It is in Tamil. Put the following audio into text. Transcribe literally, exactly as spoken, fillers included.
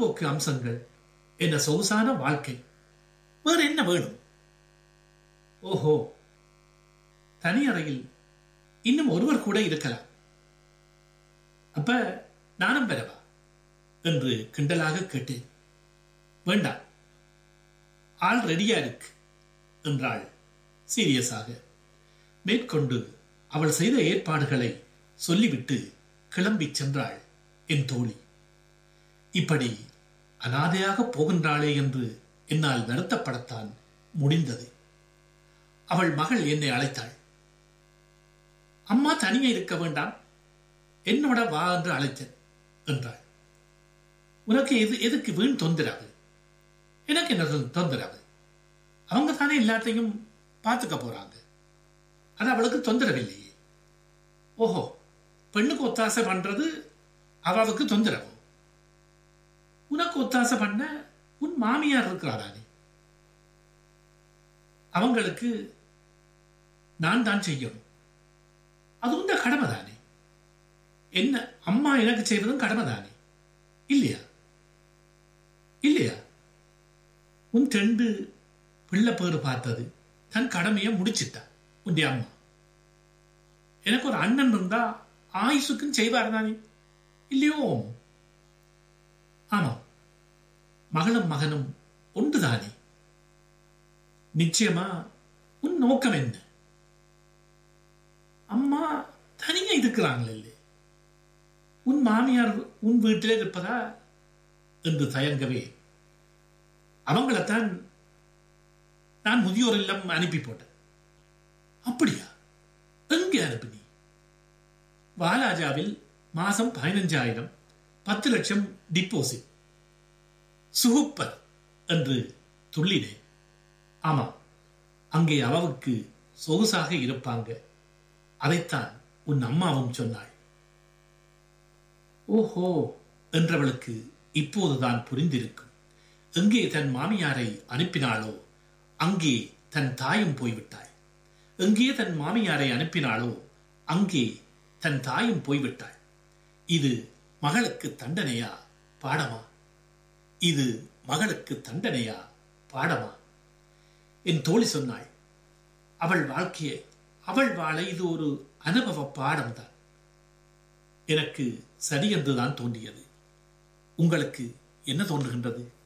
பொழுதுபோக்கு அம்சங்கள், என்ன சொகுசான வாழ்க்கை, வேற என்ன வேணும்? ஓஹோ, தனி அறையில் இன்னும் ஒருவர் கூட இருக்கலாம். அப்ப நானும் பெறவா என்று கிண்டலாக கேட்டேன். வேண்டாம், ஆள் ரெடியா இருக்கு என்றாள் சீரியஸாக. மேற்கொண்டு அவள் செய்த ஏற்பாடுகளை சொல்லிவிட்டு கிளம்பி சென்றாள் என் தோழி. இப்படி அனாதையாக போகின்றாளே என்று என்னால் வருத்தப்படத்தான் முடிந்தது. அவள் மகள் என்னை அழைத்தாள். அம்மா தனியே இருக்க வேண்டாம், என்னோட வா என்று அழைத்தேன் என்றாள். உனக்கு எது எதுக்கு வீண் தொந்தரவு? எனக்கு என்ன தொந்தரவு? அவங்க தானே எல்லாத்தையும் பார்த்துக்க போறாங்க, அது அவளுக்கு தொந்தரவில்லையே. ஓஹோ, பெண்ணுக்கு ஒத்தாசை பண்றது அவளுக்கு தொந்தரவு. உனக்கு ஒத்தாசை பண்ண உன் மாமியார் இருக்கிறாரானே, அவங்களுக்கு நான் தான் செய்யணும், அது உண்ட கடமை தானே. என்ன அம்மா எனக்கு செய்வதும் கடமை தானே, இல்லையா? இல்லையா? உன் ரெண்டு பிள்ளை பேரு பார்த்தது தன் கடமையை முடிச்சிட்டா உன்டைய அம்மா. எனக்கு ஒரு அண்ணன் இருந்தா ஆயுசுக்கும் செய்வார் தானே, இல்லையோ? ஆமா, மகளும் மகனும் ஒன்றுதானே. நிச்சயமா உன் நோக்கம் என்ன? அம்மா தனியா இருக்கிறாங்களே, உன் மாமியார் உன் வீட்டிலே இருப்பதா என்று தயங்கவே, அவங்களைத்தான் நான் முதியோர் இல்லம் அனுப்பி போட்டேன். அப்படியா? எங்கே அனுப்பினி? வாலாஜாவில் மாசம் பதினஞ்சாயிரம், பத்து லட்சம் டிப்போசிட். சுகுப்பர் என்று துள்ளினேன். ஆமா, அங்கே அவவுக்கு சொகுசாக இருப்பாங்க, அதைத்தான் உன் அம்மாவும் சொன்னாள். ஓஹோ என்றவளுக்கு இப்போதுதான் புரிந்திருக்கும். எங்கே தன் மாமியாரை அனுப்பினாளோ அங்கே தன் தாயும் போய்விட்டாள். எங்கே தன் மாமியாரை அனுப்பினாளோ அங்கே தன் தாயும் போய்விட்டாள். இது மகளுக்கு தண்டனையா பாடமா? இது மகளுக்கு தண்டனையா பாடமா? என் தோழி சொன்னாள், அவள் வாழ்க்கையை அவள் வாழ இது ஒரு அனுபவ பாடம்தான். எனக்கு சரி என்றுதான் தோன்றியது. உங்களுக்கு என்ன தோன்றுகின்றது?